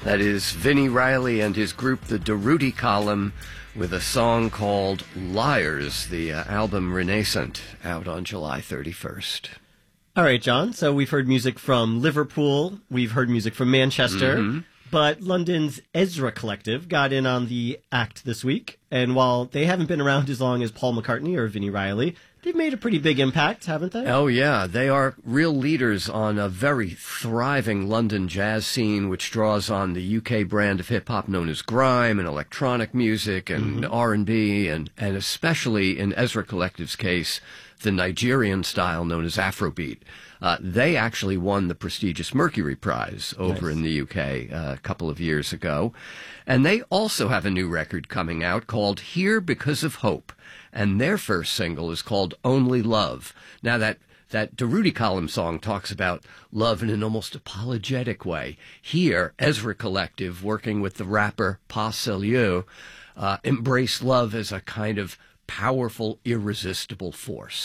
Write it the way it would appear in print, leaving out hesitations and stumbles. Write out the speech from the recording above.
That is Vinnie Riley and his group, the Durutti Column, with a song called Liars, the album Renaissance, out on July 31st. All right, John. So we've heard music from Liverpool. We've heard music from Manchester. Mm-hmm. But London's Ezra Collective got in on the act this week. And while they haven't been around as long as Paul McCartney or Vinnie Riley, they've made a pretty big impact, haven't they? Oh, yeah. They are real leaders on a very thriving London jazz scene, which draws on the UK brand of hip-hop known as grime and electronic music and R&B, and especially in Ezra Collective's case, the Nigerian style known as Afrobeat. They actually won the prestigious Mercury Prize over in the UK a couple of years ago. And they also have a new record coming out called Here Because of Hope. And their first single is called Only Love. Now, that Durutti Column song talks about love in an almost apologetic way. Here, Ezra Collective, working with the rapper Pa Salieu, embrace love as a kind of powerful, irresistible force.